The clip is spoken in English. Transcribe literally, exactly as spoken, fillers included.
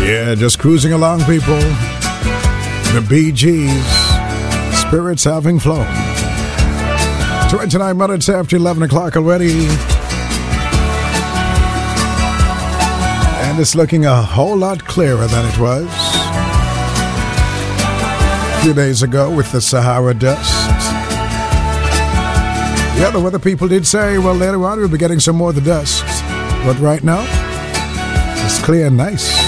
Yeah, just cruising along, people. The Bee Gees, Spirits Having Flown. twenty-nine minutes after eleven o'clock already. And it's looking a whole lot clearer than it was a few days ago with the Sahara dust. Yeah, the weather people did say, well, later on we'll be getting some more of the dust. But right now, it's clear and nice.